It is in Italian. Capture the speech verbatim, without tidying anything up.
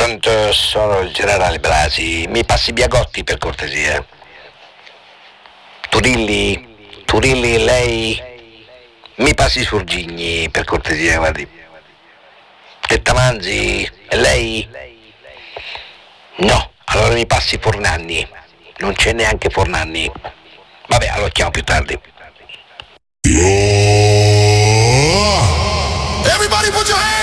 Pronto, sono il generale Brasi. Mi passi Biagotti per cortesia? Turilli, Turilli, lei mi passi Surgigni per cortesia, guardi. Tettamanzi, e lei? No, allora mi passi Fornanni. Non c'è neanche Fornanni. Vabbè, allora chiamo più tardi. Everybody put your hands